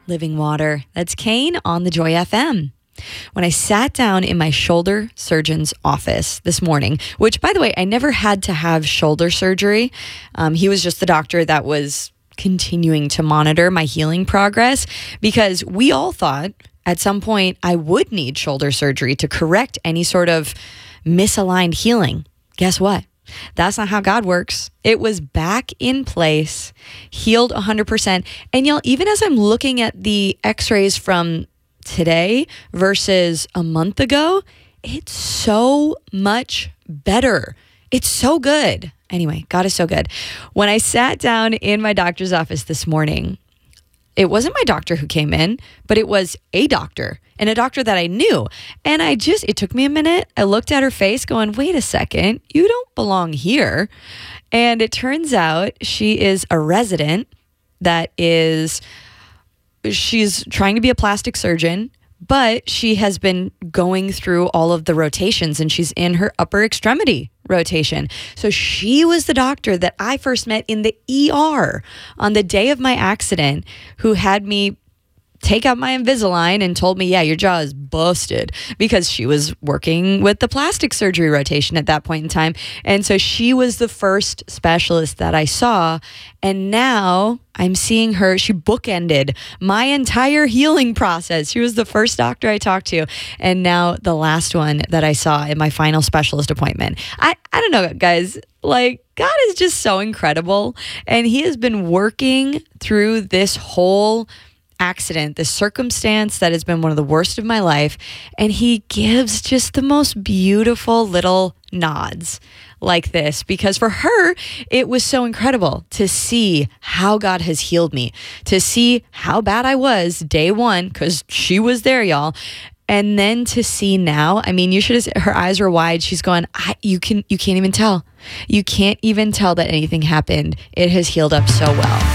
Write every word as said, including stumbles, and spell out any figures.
Living Water. That's Kane on the Joy F M. When I sat down in my shoulder surgeon's office this morning, which, by the way, I never had to have shoulder surgery. Um, he was just the doctor that was continuing to monitor my healing progress, because we all thought at some point I would need shoulder surgery to correct any sort of misaligned healing. Guess what? That's not how God works. It was back in place, healed one hundred percent. And y'all, even as I'm looking at the x-rays from today versus a month ago, it's so much better. It's so good. Anyway, God is so good. When I sat down in my doctor's office this morning, it wasn't my doctor who came in, but it was a doctor, and a doctor that I knew. And I just, it took me a minute. I looked at her face going, wait a second, you don't belong here. And it turns out she is a resident that is, she's trying to be a plastic surgeon, but she has been going through all of the rotations, and she's in her upper extremity rotation. So she was the doctor that I first met in the E R on the day of my accident, who had me take out my Invisalign and told me, yeah, your jaw is busted, because she was working with the plastic surgery rotation at that point in time. And so she was the first specialist that I saw. And now I'm seeing her. She bookended my entire healing process. She was the first doctor I talked to, and now the last one that I saw in my final specialist appointment. I, I don't know, guys, like, God is just so incredible. And he has been working through this whole accident, this circumstance that has been one of the worst of my life, and he gives just the most beautiful little nods like this, because for her it was so incredible to see how God has healed me, to see how bad I was day one, because she was there, y'all. And then to see now, I mean, you should have, her eyes were wide. She's going, I, you can, you can't even tell. You can't even tell that anything happened. It has healed up so well.